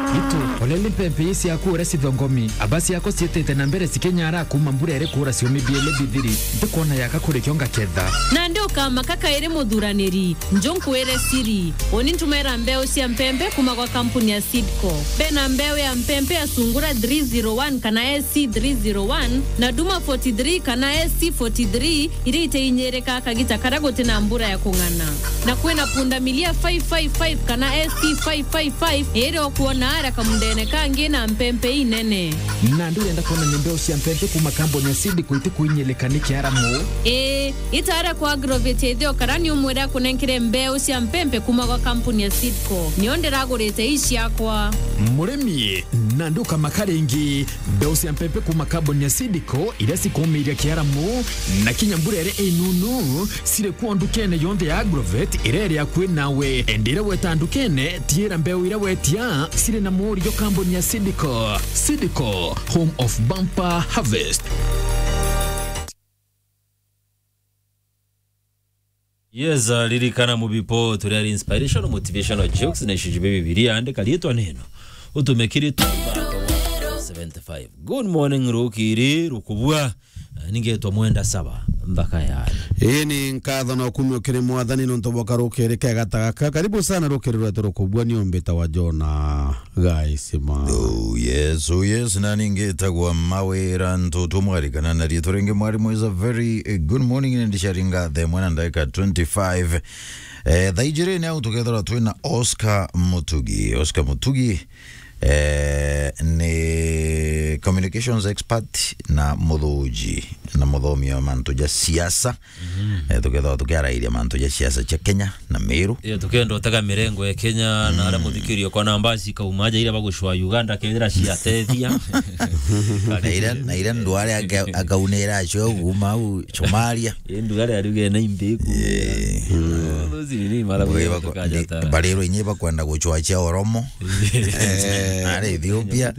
Itu olele pempe yisi yako urasi dhongomi abasi yako siete na mbere sikenyara kuma mbure ere kura siomi biele bidhiri ndikona yaka kure kionga kedha na ndio kama kaka ere modhuraneri njonku ere siri oni ntumera mbeo si ya mpempe kuma kwa kampuni ya Sidco bena mbeo ya mpempe ya sungura 301 kana SC 301 na duma 43 kana SC 43 iri iteinyereka kagita karagote na mbura ya kungana na kuena punda milia 555 kana SC 555 ere okuona ara kamundene kange na mpempe inene na ndio enda kona mbeo si ya mpempe kuma kampuni ya Sidco iti kuinyelekani kiara mo itara kwa agrovete dio karani umwera kunenkire mbeo si ya mpempe kuma kwa kampuni ya Sidco nionde ragorete ishi yakwa muremie na ndio kama karengi mbeo si ya mpempe kuma kampuni ya Sidco irasi kumiria kiara mo na kinyambure ere enunu sire kuondukene yonde ya agrovete irere ya kwe nawe endire wetandukene tiera mbeo ira wetia sire na mori yo kampuni ya Sidco home of bumper harvest. Yes, lirikana mubipo turi inspirational motivational jokes na shijibe bibiri ande kalietwa neno utumekiri 75. Good morning rukiri rukubwa ningetwa mwenda saba mbaka yani ni nkatho na kumyo kiri mwathani nontoboka rukiri kegataka karibu sana rukiri rwetu rukubwa ni ombeta wa Jona guys ma oh yes na ningetagwa mawera ntoto mwarikana na ritorenge mwari is a very good morning and sharinga the mwana ndaika 25 dhaijire na utokethora twina Oscar Mutugi ni communications expert na muthuji na muthomi wa mantu ja siasa tuketho tukiara ile mantu ja siasa cha Kenya na Meru tukendo taka mirengo ya Kenya na ara muthikirio kwa nambasi kaumaja ile bagushwa Uganda kethira cia tethia na ira ndware akaunera acio guma u Somalia ndware aruge na imbiku those ni mara barero inyiba kwenda guchwacha Oromo are Ethiopia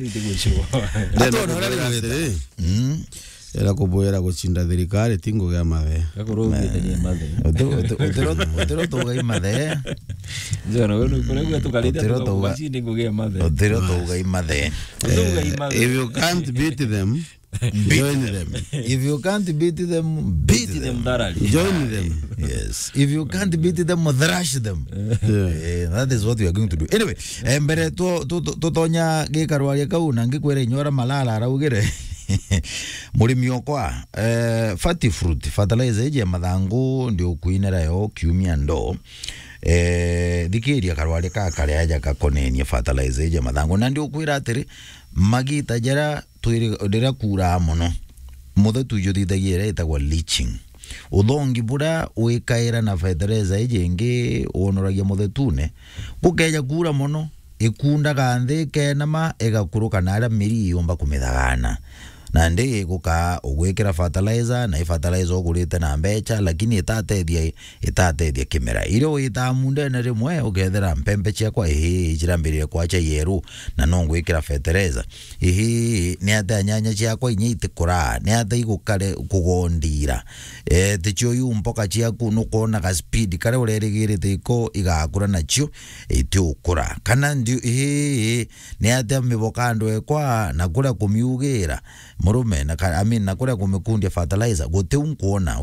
era kuboera kuchinda thirikari tingo ya mathe gakorogete ni mathe otero toga imathe jana wewe kuna tukalita tukachini ngogea mathe otero toga imathe if you can't beat them join them if you can't beat them darali join them yes if you can't beat them thrash them that is what we are going to do anyway mbere to tonya gikarwaria kau na ngikwere nyora malala araugire murimi okwa fatty fruit fertilizer je mathangu ndio kuinera yo kiumia ndo thikiria karwari ka kareaja kakonenia fertilizer je mathangu na ndio kwira atiri magita jara twira kura muno muthe tujo thithagira etagwa leaching uthongi bura wikaira na fertilizer je ngi wonoragia muthe tune gukeja kura muno ikunda ganthe kenama egakuruka na ara miri yomba kumithagana na ndi guka ugwikira fertilizer na fertilizer ogurite na mbecha lakini itatethia kimera iro itamunde na rimwe ugethera mpempe cia kwa jirambirie kwa cha yeru na no gwikira fertilizer ni ata nyanya cia kwa inyite kura ni ata igukare kugondira ticho yu mpoka cia ku no kona ga speed kare urerigirite ko igakura nacio itukura kana ndi ni ata mibokando ekwa na kura kumiugira murume na na kura kumekundia fertilizer goteu kuona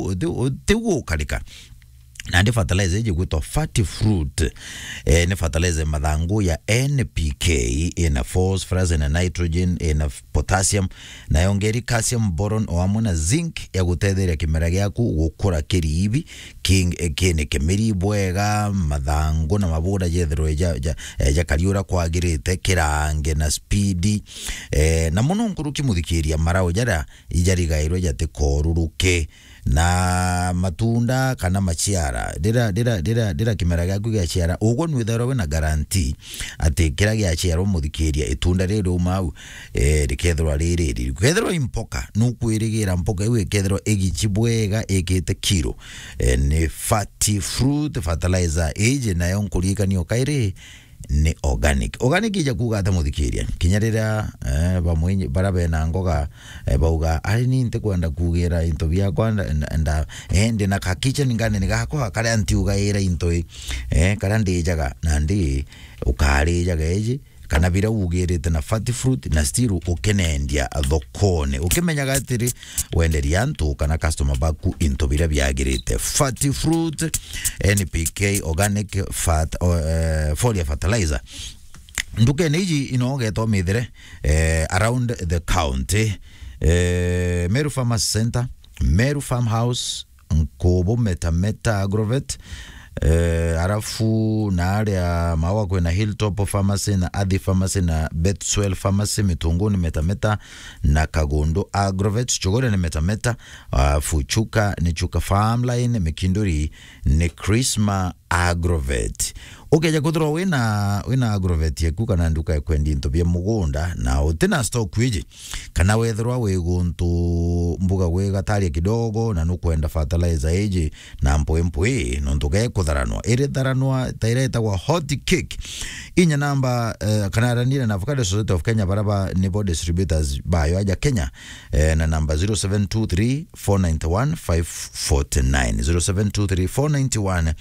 oteu karika na ndi fertilizer je gwitwa fatty fruit ni fertilizer mathangu ya NPK ina phosphorus na nitrogen ina potassium na yongeri calcium boron o amuna zinc ya gutetheria kimera gyaku gukura kiribi kene kemeri bwega mathangu na mabura jethero ja kariura kwagirite kirange na speed na muno nkuruki muthikiria marao jara ijarigairwe jate koruruke na matunda kana machiara dira kimera gyaku gya chiara ugo nwithero na guarantee ati kira gya chiara muthikiria itunda rero mau rikethro riri kethro impoka nukwirigira mpoka iwe kethro egichibwega ekete kilo ni fatty fruit fertilizer age na yonkurika ni okaire ni organic ija kuga ata muthikiria kinyarira bamwenye barabe na ngoga bauga ari ni nte kwenda kugira into bya kwanda nda ende na ka kitchen ngane ngako kare anti uga era into kare ndi jaga na ndi ukari jaga eje kana bira ugirite na fat fruit na still ukenendia thokone ukimenyaga atiri wenderia antu kana customer baku into bira byagirite fat fruit NPK organic fat foliar fertilizer nduke neji inogeto midire around the county Meru Farmers Center, Meru Farmhouse, Nkobo Meta Agrovet, arafu na area mawa kwena Hilltop Pharmacy na Adi Pharmacy na Betswell Pharmacy, Mitunguni Meta na Kagondo Agrovet, Chogore ni Meta Fuchuka ni Chuka Farmline, Mikinduri ni Chrisma Agrovet. Ukeja kudro wina Agrovet yeku kana nduka ekwendi into bya mugunda na utena stock wiji kana wetherwa weguntu mbuga wega tali kidogo na nukwenda fertilizer eji na mpoe nonduka kudharanwa ere dharanwa taireta wa hot cake inya namba kana ranira na Avocado Society of Kenya baraba nibo distributors bayo aja Kenya na namba 0723 491 549 0723 491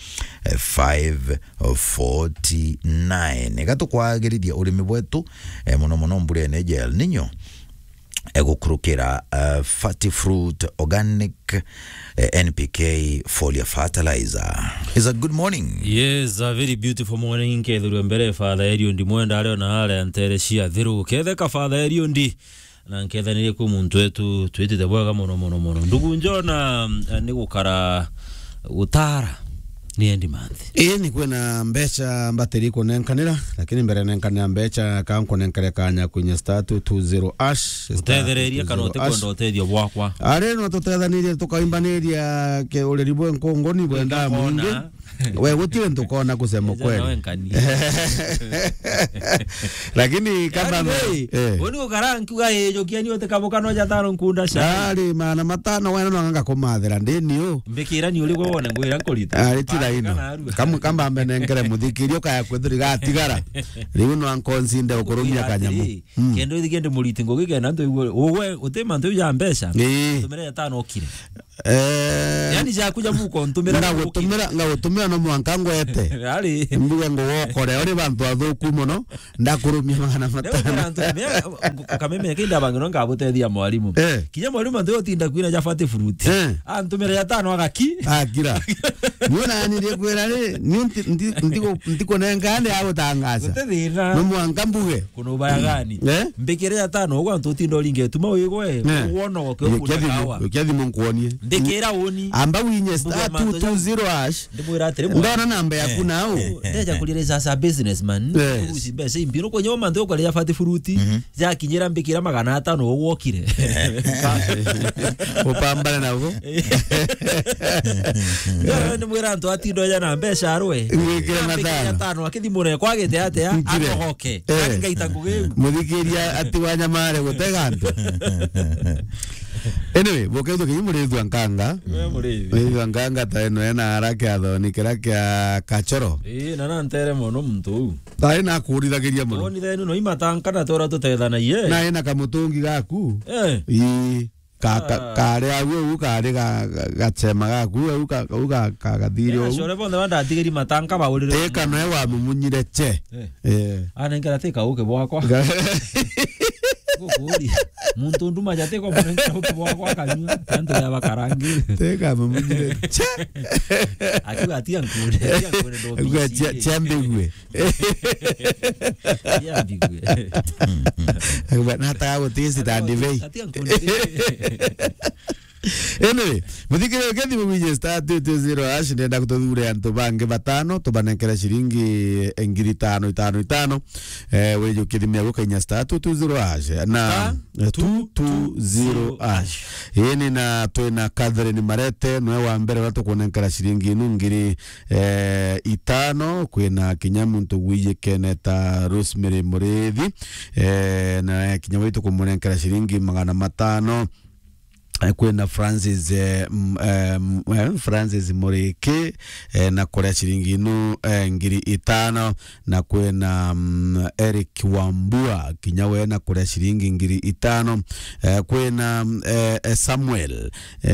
549 gato kwagiridia urimi bwetu muno mbure ne gel ninyo egukurukira fatty fruit organic NPK foliar fertilizer. Is a good morning. Yes, a very beautiful morning. Kedhuru mbere father erio ndi mwenda leo na hale antereshia dhiru kedheka father erio ndi na nketha nile ku muntu wetu twitite bwaga mono ndugu njona nigukara utara ni endi month ni kwena mbecha mbateri ko nenkanira lakini mbere nenkanira mbecha kanko nenkare kanya kunya statu 20 ash utethereria kana utekondo utedio bwakwa are no tutethanirie tukaimbaneria ke ureribwe nkongoni bwenda mungi we gutire ntukona kusema kweli lakini kama woni ukaranki ga ejo kiani utekaboka no jatano nkunda sha ari mana matano wena no nganga kumathira ndinio mbekira ni uri wona ngwira nkolita ari tira ino kama amenengere muthikirio kaya kwethuri gatigara riu no ankonsinde ukurumia kanyamu kendo igende muliti ngogigena ndo wowe utema ndo ya mbesha tumere jatano okire yani ja kuja muko ntumira ngagutumira no mwankango ete ari mbuga ngo wokore ori bantu athuku muno ndakurumia mana matana kameme kinda bangino ngabutethia mwalimu kinya mwalimu ndo yotinda kwina ja fat fruit antumira ya tano agaki agira niona nirie kwera ri ndiko nengane ago tangaza no mwankambuge kuno baya gani mbekere ya tano gwa ntutinda linge tuma wigwe wona okyo ukiathi munkuonie ndekera woni amba winye star 220 hash ndimwira atire ndona namba yaku nao ndeja kulireza sa businessman usi bese impiro ko nyoma ndo kwa ya fat fruit ja kinyira mbekira 500 wokire upambana nabo ndimwira ndo atindo ya na mbesha arwe ngikira matano akithimure kwagete ate akohoke ngaita nguge muthikiria ati wanyamare guteganto anyway bokedo kimuriithwa nkanga muri nkanga taino ena haraka athoni kira kachoro na ntere mono muntu tai na kurithagiria muno oni thenu no imatanka na tora tutethana ye na ena kamutungi gaku kare agu kare gachema gaku uga kagathirio shore bonde banda atigiri matanka baurire kana wa mumunyire che anengera tika uke bwakwa gukuri muntu nduma jate ko mwenga bwakwa kanywa tanto ya bakarangi teka mumunyire che akibatia nkure ndo chambigwe ya bigwe na tawo tisi tandivei anyway muthikire kethi mumije star 220 hash ndenda kututhure antu bange batano tubanekera shiringi 5,555 wewe ukithimia gukainya star 220 hash na 220 hash yeni na twina Catherine Marete nwe wa mbere watu kunekera shiringi ngiri 5 kwina kinyamu ntugwije Keneta Rosemary Murethi na kinyamu itu kumunekera shiringi 500 kwena Francis Francis Moreke na korea shilingi inu ngiri 5 na kwena Eric Wambua kinyawe na korea shilingi ngiri 5 kwena Samuel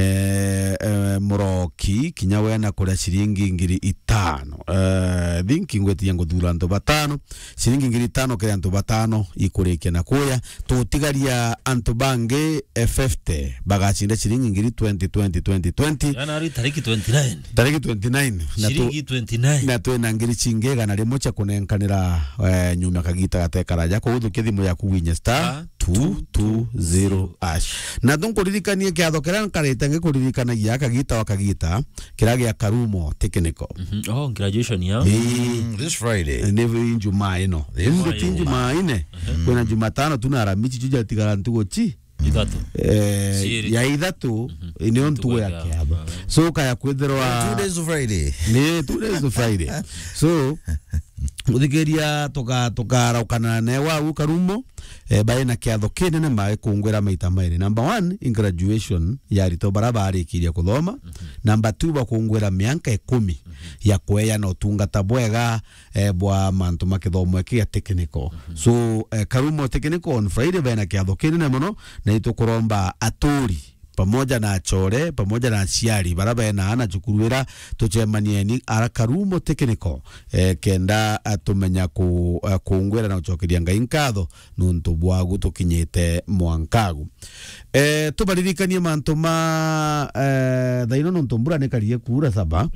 Moroki kinyawe na korea shilingi ngiri 5 thinki ngweti yango duranto batano shilingi ngiri 5 kaya anto batano ikureke na kuya tutigaria anto bange 50 bagachinda shilingi ngiri 2020 January tariki 29 shilingi 29 na twena ngiri chingega na rimo cha kunenkanira nyuma kagita gatekaraja ko uthu kithimu ya kuwinya star 220 ash na tunkuririkanie kiatho kiria nkarite ngikuririkanagia kagita wakagita kiragia Karumo Technical graduation ya This Friday. ni Jumaa ino ndio Jumaa ine kwena Jumatano tuna Alhamisi chuja tigara ntugo chi itatu ya ithatu ni ntugo ya kiatho so kaya kwithirwa 2 days of Friday. ni 2 days of Friday so uthigeria tukaraukanana newa u Karumo bae na kiatho kinene mae kungwira maita mairi. Number 1 in graduation ya rito barabara kiria kuthoma. Number 2 bakungwira mianka 10 ya kweya na utungata bwega bwa mantu makithomo kia technical. So Karumo Technical on Friday bae na kiatho kinene muno na itukuromba aturi pamoja na chore pamoja na ciari baraba na ana chukuruira tuchemanieni ara Karumo Technical kenda atumenya kuungwera na uchokeria ngai nkatho nuntu bwagu tukinyite mwankagu tubaririkanie mantu ma thaino nuntu mbura nikarie kura saba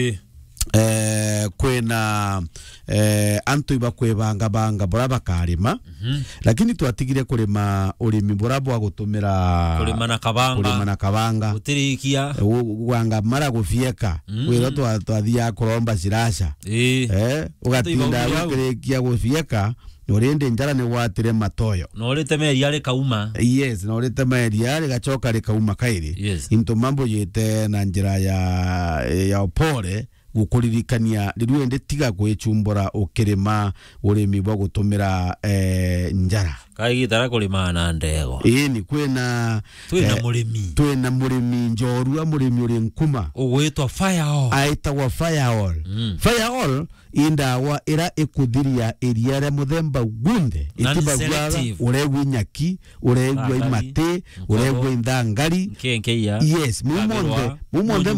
kwena antu ibakwebanga banga bora bakarima lakini twatigire kurima urimi bora bwa gutumira kurima na kabanga utirikia wanga mara gufieka wiro twathia kuromba cirasha ugatinda gukirekia gufieka urinde njara ni watire matoyo no rite meria ri kauma yes no rite meria ri gachoka ri kauma kairi into mambo yete na njira ya opore gukuririkania riruende tiga gwichumbura ukirima urimi bwa gutumira njara kaigitara kurima na ndego ni kwena twina murimi njorua murimi uri nkuma ugwitwa Fireall aitagwa Fireall Fireall indawa ira ikuthiria iria ria muthemba gunthe itibagwa uregwa nyaki uregwa imate uregwa indangari kenkeia yes mumonde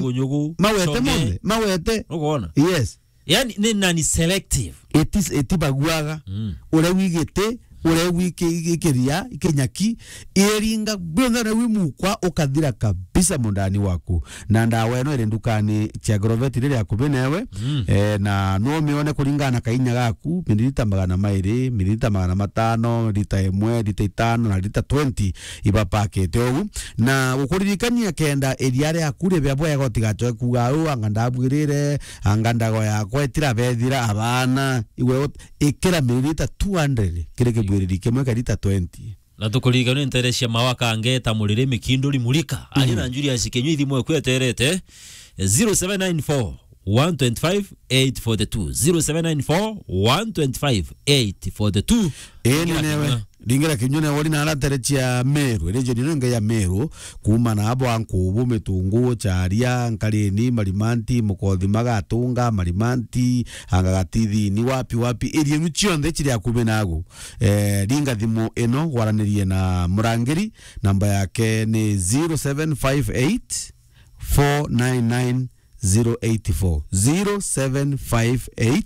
mawete ugoona yes yani ni nani selective itibagwaga uregwigite uregwikiria ikinyaki iringa bwona wimukwa ukathira kabisa mundani waku na ndawa eno iri ndukani cia Grovet riri akubenewe na no mione kuringana kainya gaku mililita 200 mililita 500 lita 1 lita 5 na lita 20 iba packet ogu na ukuririkania kenda eriare akure bya bwa gotigacho kuga u angandabwirire angandago yakwa etira bethira abana iwe ikira mililita 200 kireke kimwe kalita 20 na tukuliga ni nterecia mawaka ngeta mulire mikinduri mulika ali na njuri asikenyu ithimwe kweterete 0794 125 842 0794 125 842 newe dingira kinyone wali na alaterechia Meru reje ninenge ya Meru kuma na abo ankubu mitungu charia nkalini marimanti mukothi magatunga marimanti angagatithi ni wapi iri nuchionde chiri akube nago dinga thimu eno waranirie na Murangiri namba yake ni 0758 499 084 0758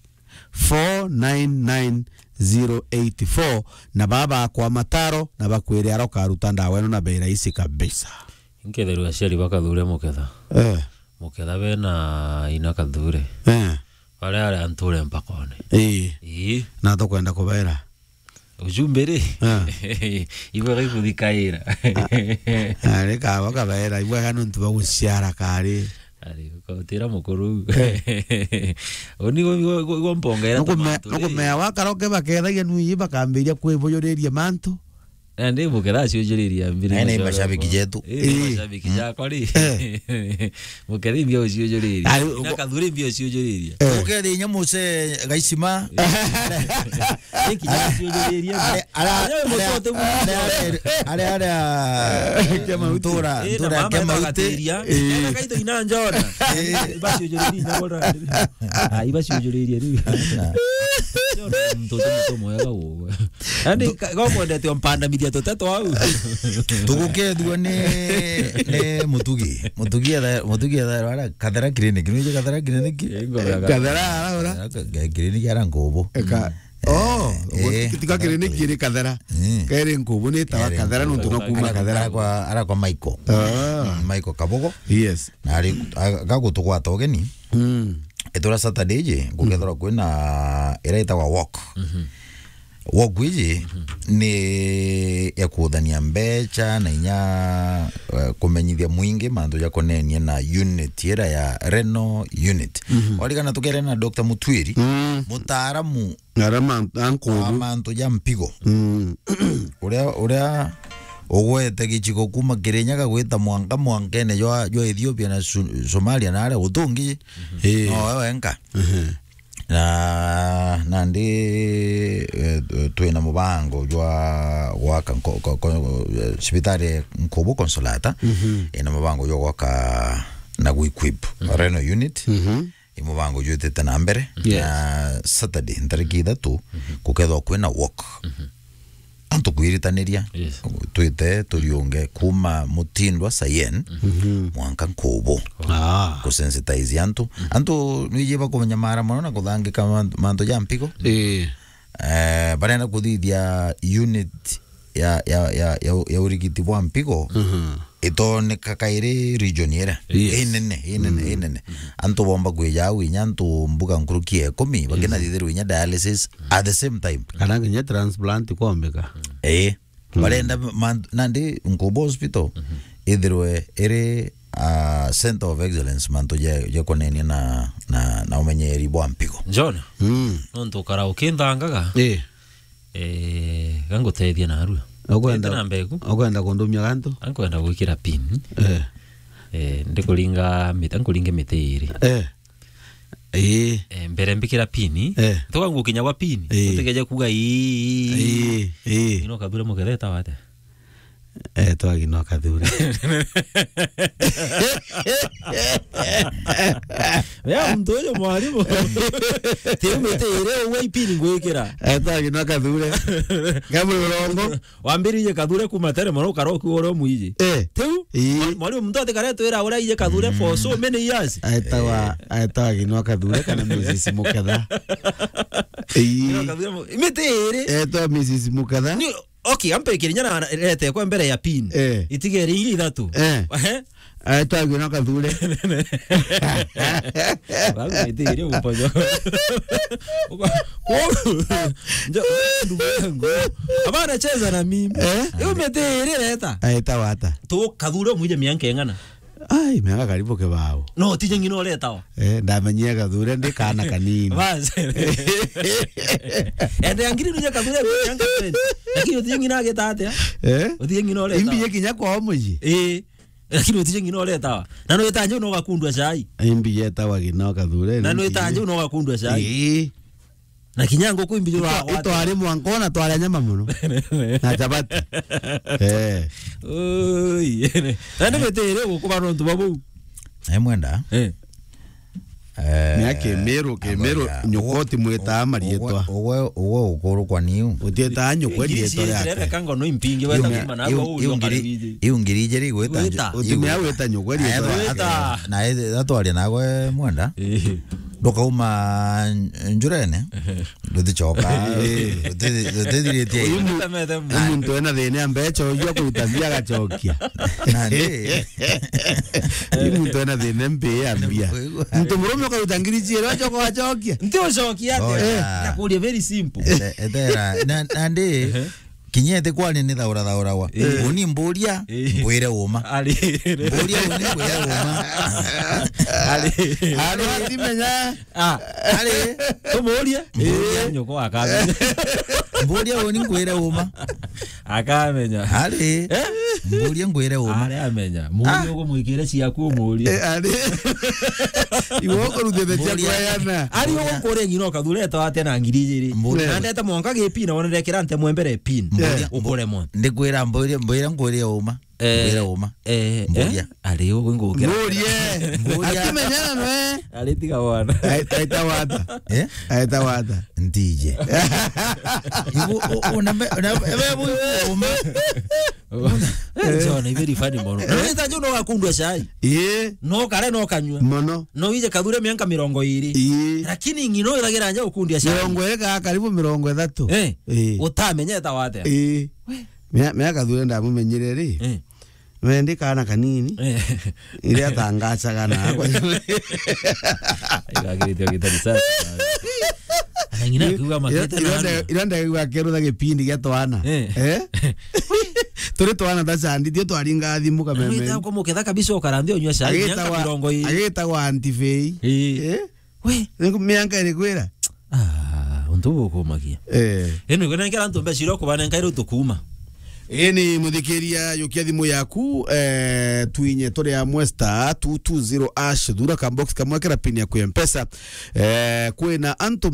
499 084 na baba kwa mataro na bakwire aroka rutanda weno na beira isi kabisa inketheru aciari bakathure muketha muketha bena ina kathure wale anture mpakone na tokwenda kubera ujumbere iwe gikuthikaira ari kawa kabera iwe hanu ntuba guciara kari ari ukotira mukuru oni gompongera nuko mea wakaroke bakethagia nui bakambiria kwiboyoreria mantu ande mukera ciujuriria mbiri ene mashabiki jetu mashabiki jako ri mukera mbio ciujuriria na kadhuri mbio ciujuriria ukeri nyamuse gaisima iki ciujuriria ale kematura kemauteria kaito inanjona basi ciujuriria nyabora ai basi ciujuriria ri mtoto moya wo ande gomo ndete ompanda midia toteto au tugukethwa ne mutugi da wala kadara clinic ni kadara clinic kadara ora clinic ara ngobo kitika clinic iri kadara kaire ngobo ni tawa kadara nuntu no kuma kadara ara kwa Michael Michael Kabogo yes nari gagutugwa togeni etora Saturday je gukethora kwina iraita wa walk walk wiji ni ya kuthania mbecha na inya kumenyithia mwingi mandu ya konenie na unit ira ya Reno unit walikana tukere na Dr. Mutwiri mutaaramu arama anko mandu ya mpigo uria ogwete gichiko kuma Kirinyaga gwita mwangene yo Ethiopia na Somalia na ale utungi no wenka na ndi twina mubango jwa sibitari Nkobo Consolata ina mubango yo gwaka na equip Reno unit imubango yutete na mbere na Saturday ntariki 3 kukethwa kwina walk anto kuiritaniria twite turiunge kuma Mutindwa Sayen mwanka Nkobo kusensitize anto nijiba kumenya mara mono na kuthangika manto ya mpiko barena kuthithia unit ya urigiti bwa mpiko itone kakaire region inene anto bomba kwejawu inyanto mbuga nkurukie 10 bagena thithiru inya dialysis at the same time kananga nya transplant kombeka barenda nandi Nkobo hospital idhirwe ere center of excellence manto ya konenia na umenyeri bwa mpiko John nonto kara ukindangaga gango teithia na arua ogwenda kundumya gantu ankwenda gwikira pin ndikuringa mitiri mbere mbikira pini toka ngukinya wa pini utegeje kuga ino kadure mugereta wate twagi no kadure ya mtoyo mwalimu timete ire we pini gwikira twagi no kadure gamwe rongo wambirije kadure kumatere mono karoku oro muije tu mwalimu mtote kareto ira ora ije kadure for so many years twagi no kadure kana muzisi mukadha imete to muzisi mukadha okay ampe kirinyana rete kwa mbere ya pin itigere ili ithatu twagi no kadure wala itigere upojo ndugu abana cheza na mimi umetere leta tawata to kadure muje mianke ngana ai miaka karibu kebao no tije ngino leta wa ndamenye kadure ndi kana kanini basi ende angiri nuje kadure mianka tena lakini tije ngina getate tije ngino leta imbi yekinya kwa muji lakini tije ngino leta wa na no etanje no gakundwa cai imbi yeta wagina kadure na no etanje no gakundwa cai na kinyango kuimbijura ito ari mwankona twari nyama muno na chapati oi ene metere gukuba no tubabu mwenda miake mero nyokoti mweta marietwa owe ukuru kwa niu utieta nyokoti rietwa yake kango no impingi weta kuma na go uyo kalibidi iungirije ri gweta utimya weta nyokoti rietwa na atwari nagwe mwenda dokauma njurene ndithichoka ndithirite umuntu ena thine ambecho yo kutambia gachokia umuntu ena thine mbe ambia mtu murume kwa utangirizie rocho kwa gachokia ndio chokia na kulia very simple etera nandi kinyete kwani ni thaura wa uni mburia mbwire uma mburia uni mbwire uma ali atimenya ali to mburia nyoko akabi mburia uni mbwire uma akamenya ari mburi ngwire uma ari amenya muri ugo mwikire ciaku muri ari iwo ko rutete cia kwayana ari ugo kore ngino kathureta wate na ngiri na ndeta monka gipina wonere kirante mwembere pin ukore mo ndikwira mburi ngwire uma ngwire uma mburia ari ugo ngukira mburia akimenyana nwe ari tiga wana aita wata ndije ibu una uma Jona iberi fani mono. Nita jono wakundwa shai. No kare no kanywa. Mono. No ije kadhure mianka 20. Lakini ngino iragira anja ukundia shai. 20 karibu 30. Utamenyeta wate. Mea kadhure ndamumenyire ri. Wendi kana kanini. Ile atangacha kana kwa. Igagirite gitarisa. Ngina kuwa makete na. Iranda kwa kero da gipindi gya twana. Tore twana ndacandi dio twaringa thimu kameme. Nita ko muketha kabisa ukarandi onywa shai mianka 20. Ageta wa antifei. We, mianka iri kwira. Untubu kumakia. Eno ngena ngera ntombe shiro kubana nkairo tukuma. Eni muthikiria yukia thimu yaku tuinye tore ya mwesta 220 ash dura ka box kamwe kera pin ya ku M-Pesa kwena anto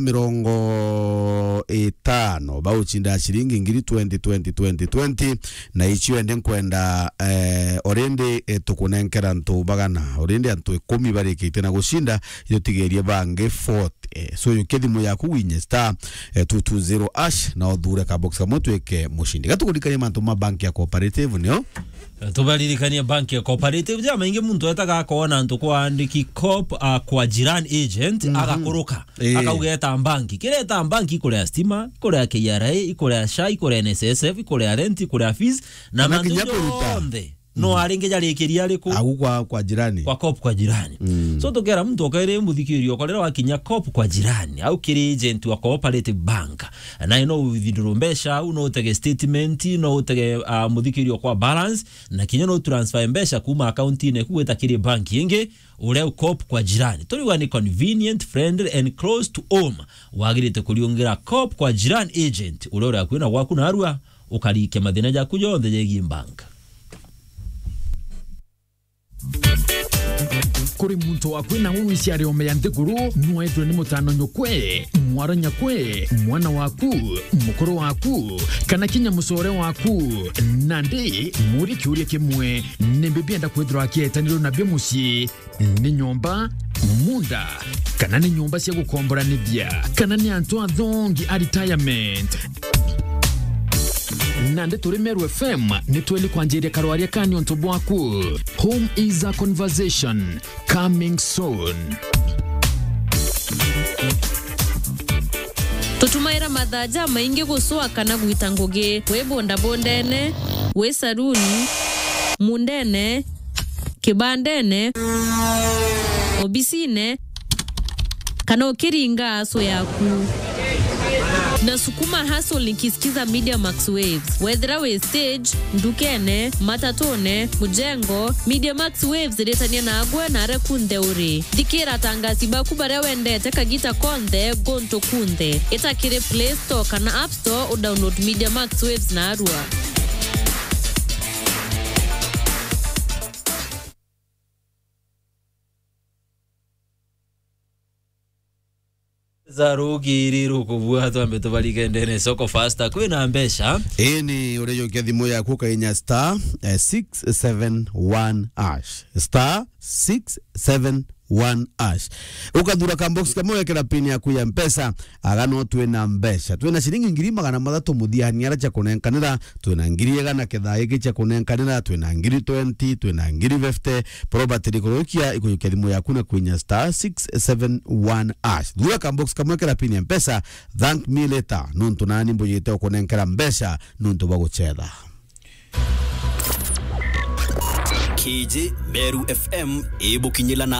50 bauchinda shilingi ngiri 20 na ichio ende kwenda orende tukunenkera nto bagana orende anto 10 barikite na gushinda iyo tigerie bange 40 so yukia thimu yaku winye star 220 ash na odura ka box kamwe tweke mushindi gatukudikanye manto banki ya cooperative nio tubalirikania banki ya cooperative jama inge muntu etaka kuona ntu kuandiki cop kwa jirani agent agakuruka akaugeta banki kireta banki kule ya stima kule ya KRA kule ya SHA kule ya NSSF kule ya rent kule ya fees na mandu yonde no aringe jarikiria riku agu kwa jirani kwa cop kwa jirani so tokera mtu okaire muthikirio kolera wakinya cop kwa jirani au kiri agent wa cooperative bank na ino withdraw mbesha au no tege statement no tege muthikirio kwa balance na kinya no transfer mbesha kuma account ine kuweta kiri bank yenge ule cop kwa jirani toliwa ni convenient friendly and close to home wagirite kuliongera cop kwa jirani agent ule akwina gwaku na arua ukalike mathina jaku yothe yegi bank kuri muntu wakwina uisi ari omeyante guru nuetwe ni mutano nyokwe mwaranya kwe mwana waku mukuru waku kana kinya musore waku nandi muri kyuri kimwe nimbibienda kwithira kietaniro na byomusi ni nyomba munda kana ni nyumba cia gukomboranithia kana ni antu athongi a retirement nande turi Meru FM nitweli kwanjiria karwaria kanyo ntobo waku home is a conversation coming soon tutumaira mathaja maingi guswa kana gwita ngugi we bonda bondene we saruni mundene kibandene obisine kana ukiringa aso yaku na sukuma hustle nikisikiza Media Max Waves whether we stage ndukene matatone mujengo Media Max Waves retania na agwa na rekunde uri dikira tangasi baku bare wendete kagita konde gonto kunde itakire Play Store kana App Store download Media Max Waves na arua Zarugiri rukubua tuambe tubalike ndene soko faster kwina mbesha eni urejo kia thimu yaku kainya star 671 ash star 671 ukathura ka box kamwe kera pin yaku ya M-Pesa agano twina mbesha twina shilingi ngiri 300 muthiania cha kunenkanira twina ngiri egana kethae gicha kunenkanira twina ngiri 20 twina ngiri 50 probability kurukia ikuyukia thimu yaku na kwinya star 671 ash thura ka box kamwe kera pin ya M-Pesa thank me later nuntu nani mbuyite kunenkera mbesha nuntu baguchetha KJ Meru FM ebukinyila na